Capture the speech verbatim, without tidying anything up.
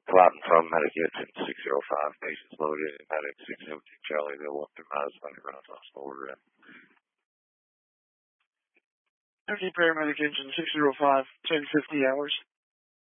Plotting from Medic Kitchen six zero five, patients loaded, Medic six seventeen Charlie, they'll walk through Madison, Renaissance order in. Turkey Paramedic Engine six zero five, ten fifty hours.